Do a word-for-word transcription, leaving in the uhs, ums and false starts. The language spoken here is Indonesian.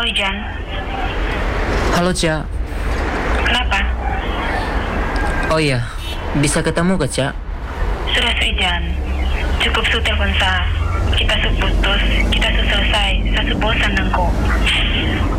Halo Jan, Halo, Cak. kenapa? Oh iya, bisa ketemu gak, Cak? Sudah Sri Jan, cukup su telepon sa. Kita su putus, kita su selesai, sa su bosan nengko.